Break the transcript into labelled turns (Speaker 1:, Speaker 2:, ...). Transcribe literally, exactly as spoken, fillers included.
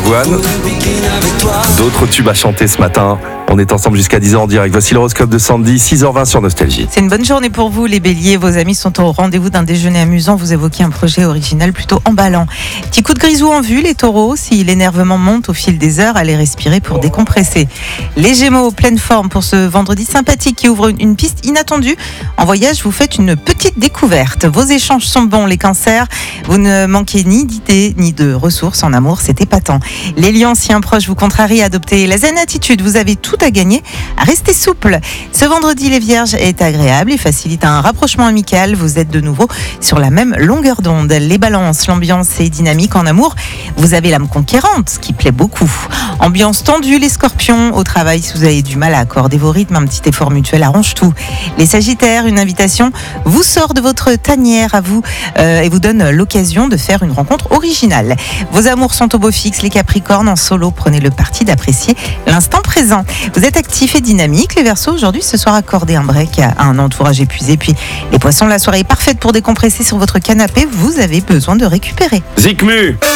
Speaker 1: Balavoine. D'autres tubes à chanter ce matin. On est ensemble jusqu'à dix heures en direct. Voici l'horoscope de Sandy, six heures vingt sur Nostalgie.
Speaker 2: C'est une bonne journée pour vous, les béliers. Vos amis sont au rendez-vous d'un déjeuner amusant. Vous évoquez un projet original plutôt emballant. Petit coup de grisou en vue, les taureaux. Si l'énervement monte au fil des heures, allez respirer pour décompresser. Les gémeaux, pleine forme pour ce vendredi sympathique qui ouvre une piste inattendue. En voyage, vous faites une petite découverte. Vos échanges sont bons, les cancers. Vous ne manquez ni d'idées ni de ressources. En amour, c'est épatant. Les lions, si un proche vous contrarie, adoptez la zen attitude. Vous avez tout à gagner. Restez souple. Ce vendredi, les vierges, est agréable et facilite un rapprochement amical. Vous êtes de nouveau sur la même longueur d'onde. Les balances, l'ambiance est dynamique. En amour, vous avez l'âme conquérante, ce qui plaît beaucoup. Ambiance tendue, les scorpions. Au travail, si vous avez du mal à accorder vos rythmes, un petit effort mutuel arrange tout. Les sagittaires, une invitation vous sort de votre tanière à vous euh, et vous donne l'occasion de faire une rencontre originale. Vos amours sont au beau fixe. Les capricornes, en solo, prenez le parti d'apprécier l'instant présent. Vous êtes actifs et dynamiques. Les Verseaux, aujourd'hui, ce soir, accordez un break à un entourage épuisé. Puis les poissons, la soirée est parfaite pour décompresser sur votre canapé. Vous avez besoin de récupérer.
Speaker 1: Zikmu.